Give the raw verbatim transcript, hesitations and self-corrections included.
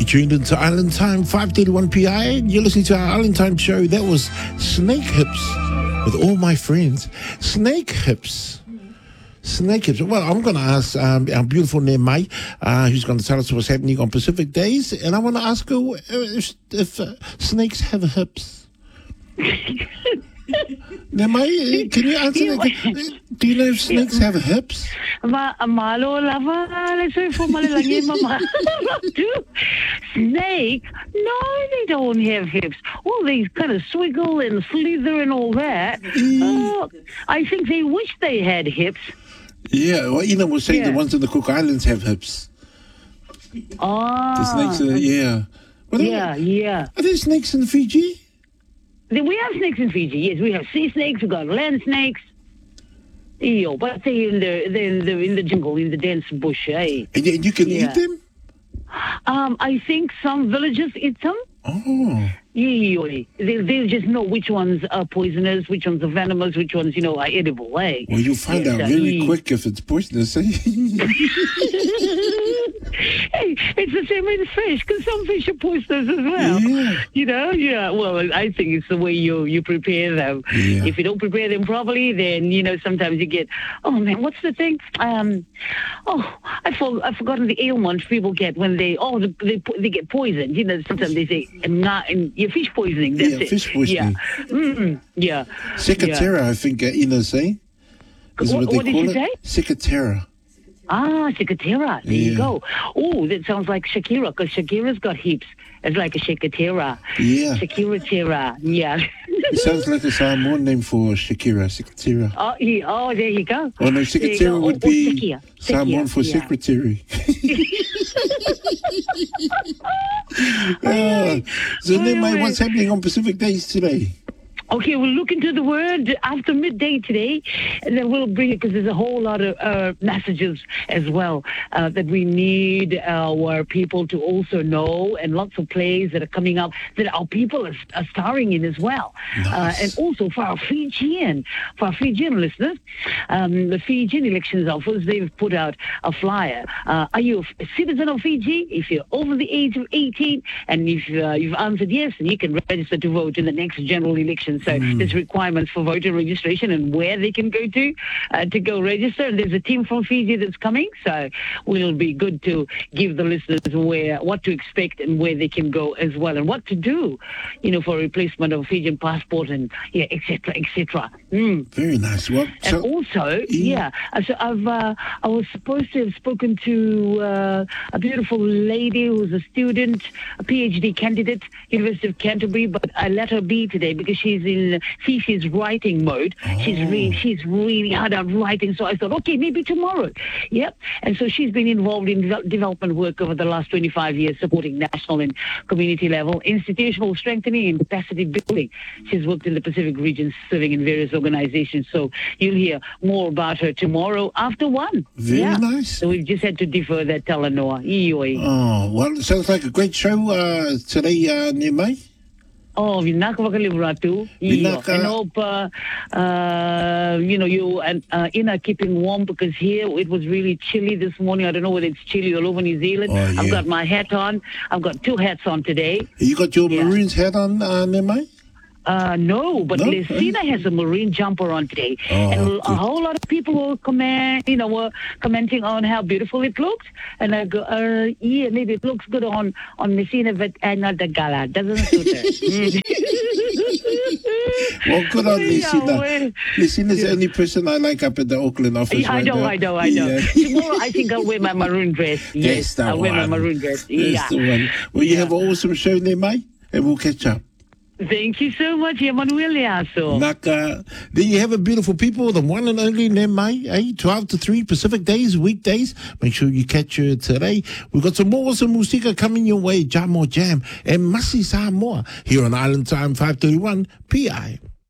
tuned into Island Time, five thirty-one P I. You're listening to our Island Time show. That was Snake Hips with All My Friends. Snake Hips. Snake Hips. Well, I'm going to ask um, our beautiful Nemai, uh, who's going to tell us what's happening on Pacific Days. And I want to ask her if, if uh, snakes have hips. Nemai, can you answer that? Do you know if snakes have hips? Ma malo lava let's say for malalangin mama. Snake? No, they don't have hips. Well, they kind of swiggle and slither and all that. Mm. Uh, I think they wish they had hips. Yeah, well, Ina was saying Yeah. the ones in the Cook Islands have hips. Ah, The snakes are, yeah. Well, yeah, yeah. Are there snakes in Fiji? Then we have snakes in Fiji. Yes, we have sea snakes. We've got land snakes. Ew, but they're in the they're in the in the jungle, in the dense bush, eh? And, and you can Yeah. eat them? Um, I think some villages eat them. Oh. Yeah, they they'll just know which ones are poisonous, which ones are venomous, which ones, you know, are edible, eh? Well, you'll find Yes, out uh, very mm. quick if it's poisonous, eh? Hey, it's the same with fish, because some fish are poisonous as well. Yeah. You know, yeah. Well, I think it's the way you, you prepare them. Yeah. If you don't prepare them properly, then, you know, sometimes you get, oh, man, what's the thing? Um, oh, I for, I've forgotten the ailment people get when they, oh, they, they, they get poisoned. You know, sometimes they say, not, and you're fish poisoning. That's Yeah, it. fish poisoning. Yeah. Mm, yeah. Secatera, I think uh, Ina's saying. Is What- what they what did call you it? say? Secatera. Ah, Shakatera. There Yeah. you go. Oh, that sounds like Shakira, because Shakira's got hips. It's like a Shakatera. Yeah. Shakira Tera. Yeah. It sounds like a Samoan name for Shakira, Secatera. Oh, yeah. Oh, there you go. Oh, no, There you go. Secatera would Oh, oh, be Sekia. Samoan Sekia, for yeah. secretary. Ah, so, Nemai, what's happening on Pacific Days today? Okay, we'll look into the word after midday today, and then we'll bring it because there's a whole lot of uh, messages as well uh, that we need our people to also know, and lots of plays that are coming up that our people are, are starring in as well. Nice. Uh, and also for our Fijian, for our Fijian listeners, um, the Fijian Elections Office, they've put out a flyer. Uh, are you a citizen of Fiji? If you're over the age of eighteen, and if uh, you've answered yes, then you can register to vote in the next general election. So Mm. there's requirements for voter registration and where they can go to uh, to go register. And there's a team from Fiji that's coming, so we'll be good to give the listeners where what to expect and where they can go as well, and what to do, you know, for replacement of Fijian passport and yeah, et cetera, et cetera. Mm. Very nice. Well, And so, also, yeah. yeah, uh, so I've uh, I was supposed to have spoken to uh, a beautiful lady who's a student, a PhD candidate, University of Canterbury, but I let her be today because she's in Fifi's writing mode. She's really she's really hard at writing, so I thought, okay, maybe tomorrow. Yep. And so she's been involved in de- development work over the last twenty-five years, supporting national and community level institutional strengthening and capacity building. She's worked in the Pacific region, serving in various organizations. So you'll hear more about her tomorrow after one. Very yeah. nice. So we've just had to defer that Talanoa. Ioi. Oh, well, it sounds like a great show uh, today, uh, Nemai. Oh, vinaka wakalibratu. Vinaka. And hope, uh, uh, you know, you and uh, in are keeping warm, because here it was really chilly this morning. I don't know whether it's chilly all over New Zealand. Oh, yeah. I've got my hat on. I've got two hats on today. You got your Yeah. Maroons hat on, uh, Nemai? Uh, no, but No? Lucina has a marine jumper on today. Oh, and a good. whole lot of people were comment, you know, were commenting on how beautiful it looked. And I go, uh, yeah, maybe it looks good on, on Messina, but uh, not the gala. Doesn't suit her. Mm. Well, good on Yeah, Lucina. well, Lucina's the only person I like up at the Auckland office. Yeah, I right know, now. I know, I know. Yeah. Tomorrow I think I'll wear my maroon dress. Yes, That's the I'll wear my one. maroon dress. That's Yeah. the one. Well, you Yeah. have an awesome show, Nemai, and we'll catch up. Thank you so much, Emmanuel Yaso. Naka. There you have it, beautiful people. The one and only Nemai, eh? twelve to three Pacific days, weekdays. Make sure you catch her today. We've got some more awesome musika coming your way. Jam or Jam and Masi Samoa here on Island Time five thirty-one P I.